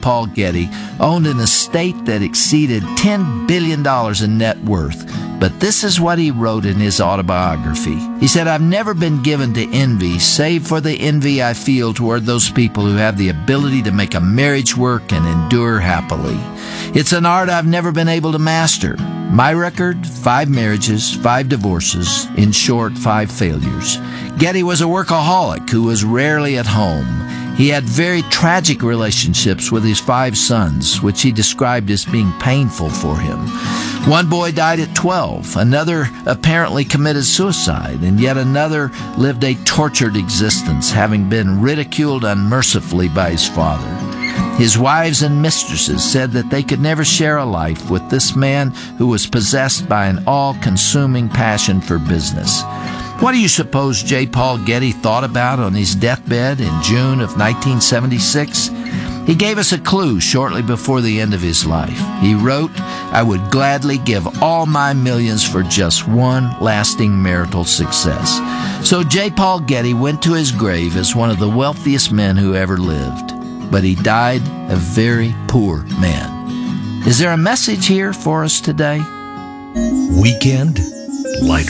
Paul Getty owned an estate that exceeded $10 billion in net worth. But this is what he wrote in his autobiography. He said, "I've never been given to envy, save for the envy I feel toward those people who have the ability to make a marriage work and endure happily. It's an art I've never been able to master. My record, 5 marriages, 5 divorces, in short, 5 failures." Getty was a workaholic who was rarely at home. He had very tragic relationships with his 5 sons, which he described as being painful for him. One boy died at 12, another apparently committed suicide, and yet another lived a tortured existence, having been ridiculed unmercifully by his father. His wives and mistresses said that they could never share a life with this man who was possessed by an all-consuming passion for business. What do you suppose J. Paul Getty thought about on his deathbed in June of 1976? He gave us a clue shortly before the end of his life. He wrote, "I would gladly give all my millions for just one lasting marital success." So J. Paul Getty went to his grave as one of the wealthiest men who ever lived. But he died a very poor man. Is there a message here for us today? Weekend Light